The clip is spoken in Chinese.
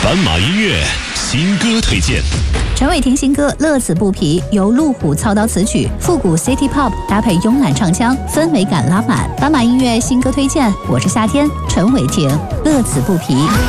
斑马音乐新歌推荐。 陈伟霆新歌《乐此不疲》由路虎操刀词曲，复古 City Pop 搭配慵懒唱腔，氛围感拉满。斑马音乐新歌推荐，我是夏天，陈伟霆，乐此不疲。